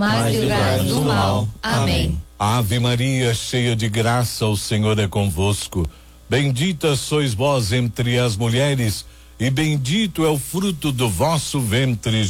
mas livrai-nos do mal. Amém. Ave Maria, cheia de graça, o Senhor é convosco. Bendita sois vós entre as mulheres, e bendito é o fruto do vosso ventre,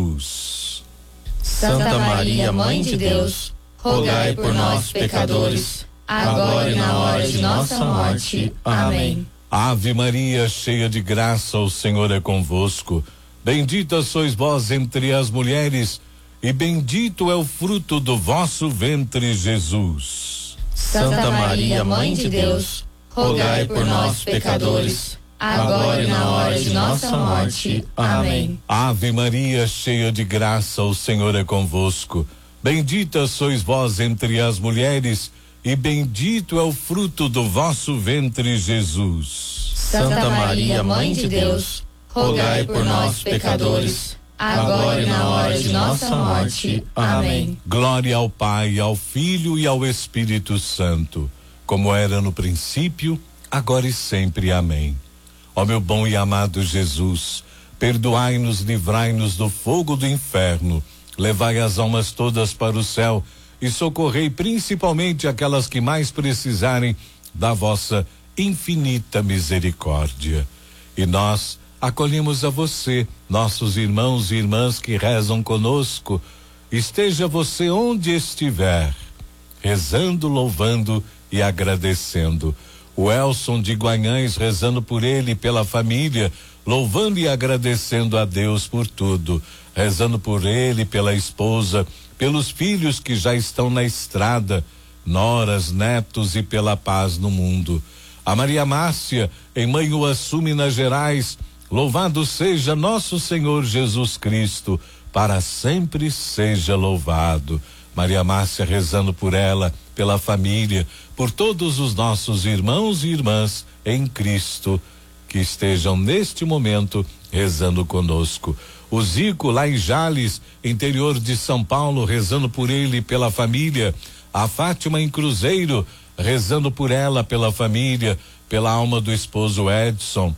Jesus. Santa Maria, Mãe de Deus, rogai por nós, pecadores, agora e na hora de nossa morte. Amém. Ave Maria, cheia de graça, o Senhor é convosco. Bendita sois vós entre as mulheres, e bendito é o fruto do vosso ventre, Jesus. Santa Maria, Mãe de Deus, rogai por nós, pecadores, agora e na hora de nossa morte. Amém. Ave Maria, cheia de graça, o Senhor é convosco. Bendita sois vós entre as mulheres, e bendito é o fruto do vosso ventre, Jesus. Santa Maria, Mãe de Deus, rogai por nós, pecadores, agora e na hora de nossa morte. Amém. Glória ao Pai, ao Filho e ao Espírito Santo, como era no princípio, agora e sempre. Amém. Ó meu bom e amado Jesus, perdoai-nos, livrai-nos do fogo do inferno, levai as almas todas para o céu e socorrei principalmente aquelas que mais precisarem da vossa infinita misericórdia. E nós acolhemos a você, nossos irmãos e irmãs que rezam conosco. Esteja você onde estiver, rezando, louvando e agradecendo. O Elson de Guanhães rezando por ele e pela família, louvando e agradecendo a Deus por tudo, rezando por ele, pela esposa, pelos filhos que já estão na estrada, noras, netos e pela paz no mundo. A Maria Márcia, em Manhuaçu, Minas Gerais, louvado seja nosso Senhor Jesus Cristo, para sempre seja louvado. Maria Márcia rezando por ela, pela família, por todos os nossos irmãos e irmãs em Cristo, que estejam neste momento rezando conosco. O Zico, lá em Jales, interior de São Paulo, rezando por ele e pela família. A Fátima em Cruzeiro, rezando por ela, pela família, pela alma do esposo Edson,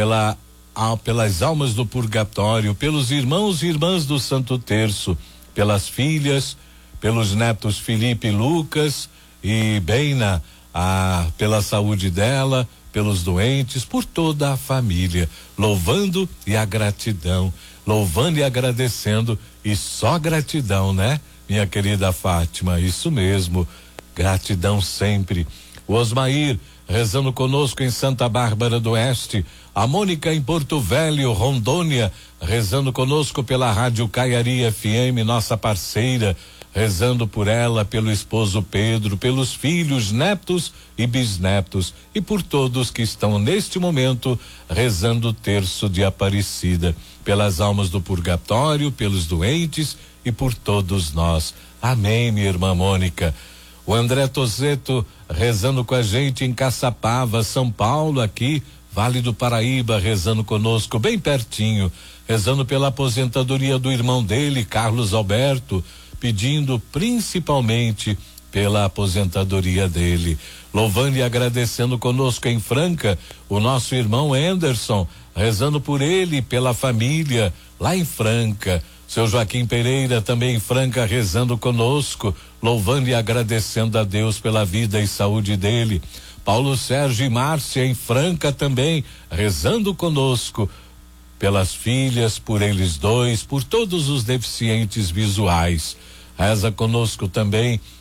pelas almas do purgatório, pelos irmãos e irmãs do Santo Terço, pelas filhas, pelos netos Felipe e Lucas e Beina, pela saúde dela, pelos doentes, por toda a família, louvando e a gratidão, louvando e agradecendo, e só gratidão, né, minha querida Fátima? Isso mesmo, gratidão sempre. O Osmair rezando conosco em Santa Bárbara do Oeste, a Mônica em Porto Velho, Rondônia, rezando conosco pela Rádio Caiari FM, nossa parceira, rezando por ela, pelo esposo Pedro, pelos filhos, netos e bisnetos, e por todos que estão neste momento rezando o terço de Aparecida, pelas almas do purgatório, pelos doentes e por todos nós. Amém, minha irmã Mônica. O André Tozeto rezando com a gente em Caçapava, São Paulo, aqui, Vale do Paraíba, rezando conosco bem pertinho, rezando pela aposentadoria do irmão dele, Carlos Alberto, pedindo principalmente pela aposentadoria dele, louvando e agradecendo conosco em Franca, o nosso irmão Anderson, rezando por ele e pela família lá em Franca. Seu Joaquim Pereira também em Franca rezando conosco, louvando e agradecendo a Deus pela vida e saúde dele. Paulo Sérgio e Márcia em Franca também rezando conosco pelas filhas, por eles dois, por todos os deficientes visuais. Reza conosco também